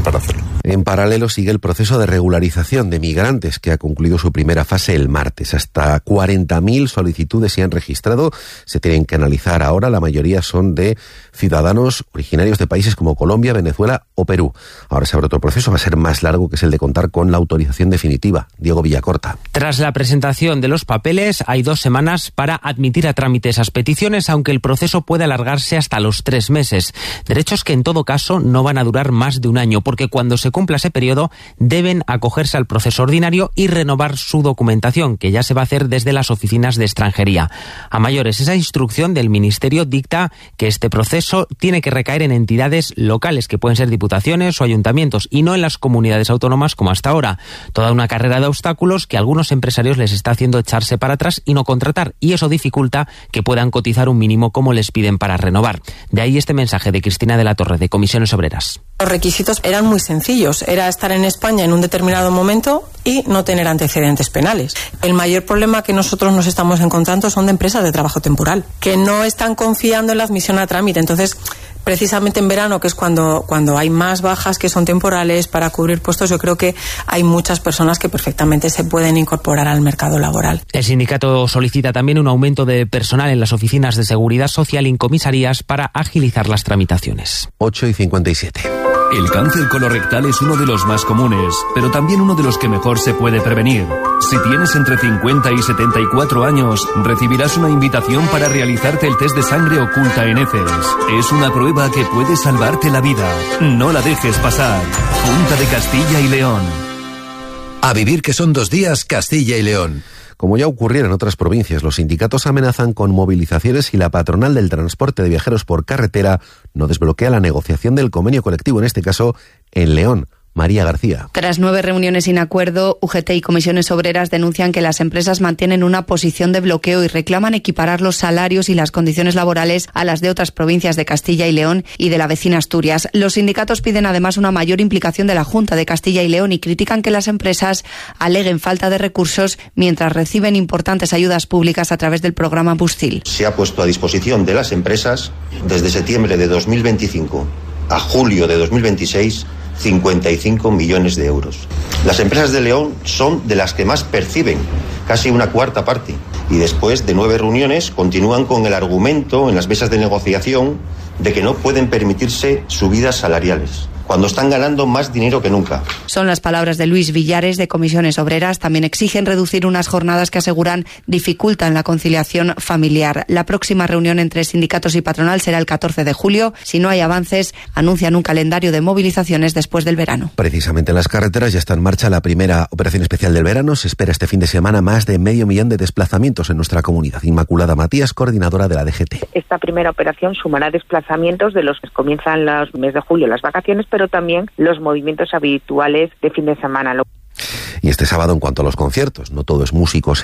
para hacerlo. En paralelo sigue el proceso de regularización de migrantes que ha concluido su primera fase el martes. Hasta 40.000 solicitudes se han registrado. Se tienen que analizar ahora. La mayoría son de ciudadanos originarios de países como Colombia, Venezuela o Perú. Ahora se abre otro proceso, va a ser más largo, que es el de contar con la autorización definitiva. Diego Villacorta. Tras la presentación de los papeles, hay 2 semanas para admitir a trámite esas peticiones, aunque el proceso puede alargarse hasta los 3 meses. Derechos que en todo caso no van a durar más de un año, porque cuando se cumpla ese periodo deben acogerse al proceso ordinario y renovar su documentación, que ya se va a hacer desde las oficinas de extranjería. A mayores, esa instrucción del Ministerio dicta que este proceso tiene que recaer en entidades locales, que pueden ser diputaciones o ayuntamientos, y no en las comunidades autónomas como hasta ahora. Toda una carrera de obstáculos que a algunos empresarios les está haciendo echarse para atrás y no contratar, y eso dificulta que puedan cotizar un mínimo como les piden para renovar. De ahí este mensaje de Cristina de la Torre, de Comisiones Obreras. Los requisitos eran muy sencillos, era estar en España en un determinado momento y no tener antecedentes penales. El mayor problema que nosotros nos estamos encontrando son de empresas de trabajo temporal, que no están confiando en la admisión a trámite. Entonces, precisamente en verano, que es cuando hay más bajas que son temporales para cubrir puestos, yo creo que hay muchas personas que perfectamente se pueden incorporar al mercado laboral. El sindicato solicita también un aumento de personal en las oficinas de seguridad social y en comisarías para agilizar las tramitaciones. 8:57. El cáncer colorectal es uno de los más comunes, pero también uno de los que mejor se puede prevenir. Si tienes entre 50 y 74 años, recibirás una invitación para realizarte el test de sangre oculta en heces. Es una prueba que puede salvarte la vida. No la dejes pasar. Junta de Castilla y León. A vivir que son 2 días, Castilla y León. Como ya ocurriera en otras provincias, los sindicatos amenazan con movilizaciones si la patronal del transporte de viajeros por carretera no desbloquea la negociación del convenio colectivo, en este caso en León. María García. Tras 9 reuniones sin acuerdo, UGT y comisiones obreras denuncian que las empresas mantienen una posición de bloqueo y reclaman equiparar los salarios y las condiciones laborales a las de otras provincias de Castilla y León y de la vecina Asturias. Los sindicatos piden además una mayor implicación de la Junta de Castilla y León y critican que las empresas aleguen falta de recursos mientras reciben importantes ayudas públicas a través del programa Bustil. Se ha puesto a disposición de las empresas desde septiembre de 2025 a julio de 2026 55 millones de euros. Las empresas de León son de las que más perciben, casi una cuarta parte. Y después de 9 reuniones continúan con el argumento en las mesas de negociación de que no pueden permitirse subidas salariales, cuando están ganando más dinero que nunca. Son las palabras de Luis Villares, de Comisiones Obreras. También exigen reducir unas jornadas que aseguran dificultan la conciliación familiar. La próxima reunión entre sindicatos y patronal será el 14 de julio. Si no hay avances, anuncian un calendario de movilizaciones después del verano. Precisamente en las carreteras ya está en marcha la primera operación especial del verano. Se espera este fin de semana más de 500.000 de desplazamientos en nuestra comunidad. Inmaculada Matías, coordinadora de la DGT. Esta primera operación sumará desplazamientos de los que comienzan los meses de julio, las vacaciones, pero también los movimientos habituales de fin de semana. Y este sábado, en cuanto a los conciertos, no todo es músicos